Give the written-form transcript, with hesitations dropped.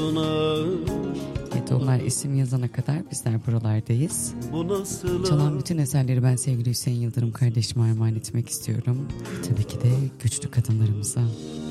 sunar. Evet, onlar isim yazana kadar bizler buralardayız. Çalan bütün eserleri ben sevgili Hüseyin Yıldırım kardeşime armağan etmek istiyorum. Tabii ki de güçlü kadınlarımıza.